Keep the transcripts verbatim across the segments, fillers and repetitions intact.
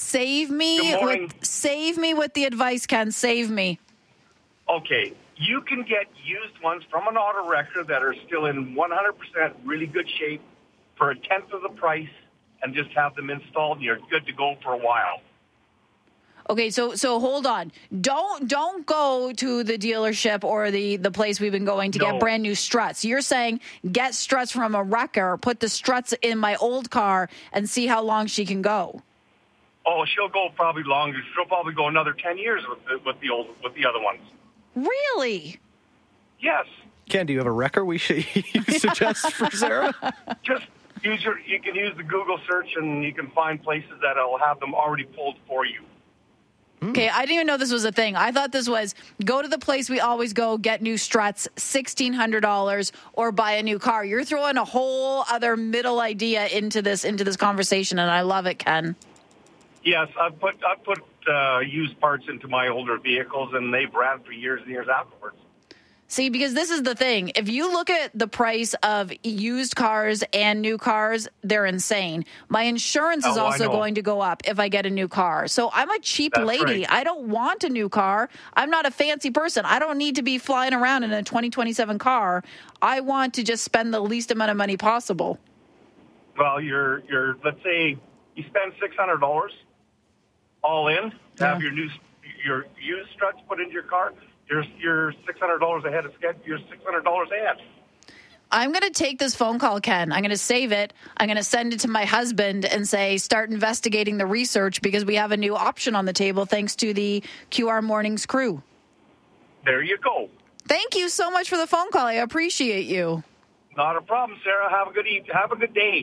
Save me Good morning. with save me with the advice, Ken. Save me. Okay, you can get used ones from an auto wrecker that are still in one hundred percent really good shape for a tenth of the price, and just have them installed, and you're good to go for a while. Okay, so so hold on. Don't don't go to the dealership or the, the place we've been going to No. get brand new struts. You're saying get struts from a wrecker, put the struts in my old car, and see how long she can go. Oh, she'll go probably longer. She'll probably go another ten years with the, with the old with the other ones. Really? Yes. Ken, do you have a wrecker we should suggest for Sarah? Just use your. You can use the Google search, and you can find places that'll have them already pulled for you. Okay, I didn't even know this was a thing. I thought this was go to the place we always go, get new struts, sixteen hundred dollars, or buy a new car. You're throwing a whole other middle idea into this into this conversation, and I love it, Ken. Yes, I've put I've put uh, used parts into my older vehicles, and they've ran for years and years afterwards. See, because this is the thing. If you look at the price of used cars and new cars, they're insane. My insurance is Oh, I also know. going to go up if I get a new car. So I'm a cheap That's lady. right. I don't want a new car. I'm not a fancy person. I don't need to be flying around in a twenty twenty-seven car. I want to just spend the least amount of money possible. Well, you're you're let's say you spend six hundred dollars all in to Yeah. have your new your used struts put into your car. You're you're six hundred dollars ahead of schedule. You're six hundred dollars ahead. I'm going to take this phone call, Ken. I'm going to save it. I'm going to send it to my husband and say, start investigating the research because we have a new option on the table thanks to the Q R Mornings crew. There you go. Thank you so much for the phone call. I appreciate you. Not a problem, Sarah. Have a good eve- have a good day.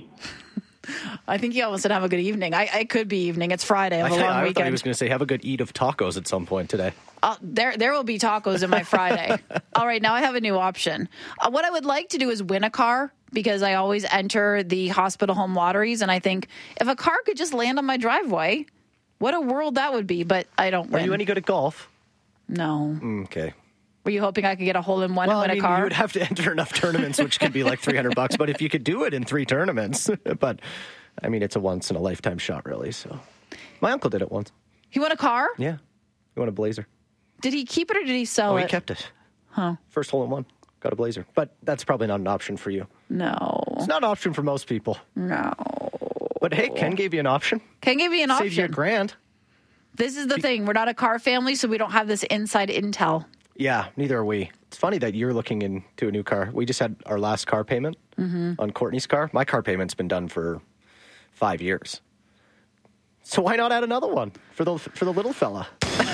I think you almost said have a good evening. I, I could be evening. It's Friday. I I, have a thought- long I thought he weekend. was going to say, have a good eat of tacos at some point today. Uh, there, there will be tacos in my Friday. All right, now I have a new option. Uh, what I would like to do is win a car because I always enter the hospital home lotteries, and I think if a car could just land on my driveway, what a world that would be. But I don't Are win. you any good at golf? No. Okay. Were you hoping I could get a hole in one Well, and I win mean, a car? you would have to enter enough tournaments, which could be like three hundred bucks. But if you could do it in three tournaments, but I mean, it's a once in a lifetime shot, really. So my uncle did it once. He won a car? Yeah. He won a Blazer. Did he keep it or did he sell Oh, it? he kept it. Huh. First hole in one. Got a Blazer. But that's probably not an option for you. No. It's not an option for most people. No. But hey, Ken gave you an option. Can give you an Saved you a option. grand. This is the thing. We're not a car family, so we don't have this inside intel. Yeah, neither are we. It's funny that you're looking into a new car. We just had our last car payment Mm-hmm. on Courtney's car. My car payment's been done for five years. So why not add another one for the for the little fella?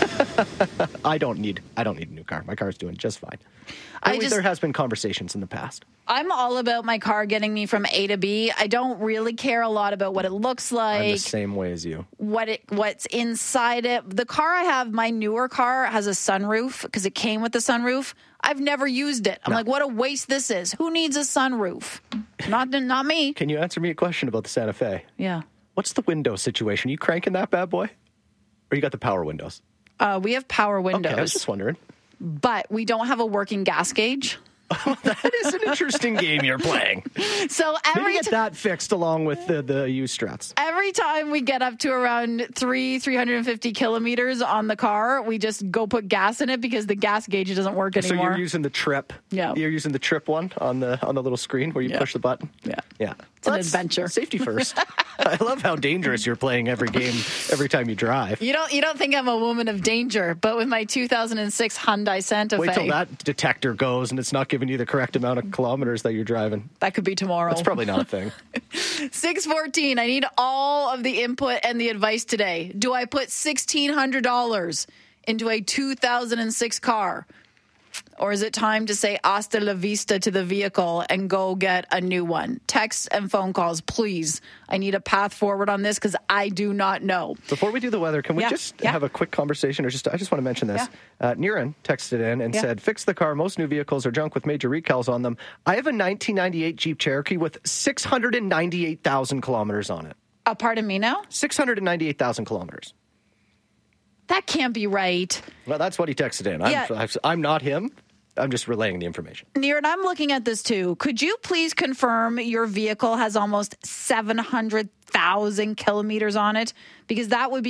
I don't need I don't need a new car. My car's doing just fine. I I just- there has been conversations in the past. I'm all about my car getting me from A to B. I don't really care a lot about what it looks I'm the like, same way as you. what it what's inside it. The car I have, my newer car, has a sunroof because it came with the sunroof. I've never used it. I'm like, what a waste this is. Who needs a sunroof? Not not me. Can you answer me a question about the Santa Fe? Yeah. What's the window situation? You cranking that bad boy? Or you got the power windows? Uh, we have power windows, Okay, I was just wondering. but we don't have a working gas gauge. That is an interesting game you're playing. So Maybe every get t- that fixed along with the, the used struts. every time we get up to around three, three hundred and fifty kilometers on the car, we just go put gas in it because the gas gauge doesn't work So anymore. you're using the trip. Yeah. You're using the trip one on the on the little screen where you Yeah. push the button. Yeah. Yeah. It's an Well, that's adventure. Safety first. I love how dangerous you're playing every game every time you drive. You don't you don't think I'm a woman of danger, but with my two thousand six Hyundai Santa Wait Fe, till that detector goes and it's not giving you the correct amount of kilometers that you're driving. that could be tomorrow. That's probably not a thing. six fourteen. I need all of the input and the advice today. Do I put sixteen hundred dollars into a two thousand six car? Or is it time to say hasta la vista to the vehicle and go get a new one? Texts and phone calls, please. I need a path forward on this because I do not know. Before we do the weather, can we Yeah, just yeah. have a quick conversation? Or just I just want to mention this. Uh, Niran texted in and Yeah. said, "Fix the car. Most new vehicles are junk with major recalls on them. I have a nineteen ninety-eight Jeep Cherokee with six hundred ninety-eight thousand kilometers on it. Uh, pardon me now? six hundred ninety-eight thousand kilometers. That can't be right. Well, that's what he texted in. I'm, Yeah. I'm not him. I'm just relaying the information. Near, and I'm looking at this too. Could you please confirm your vehicle has almost seven hundred thousand kilometers on it? Because that would be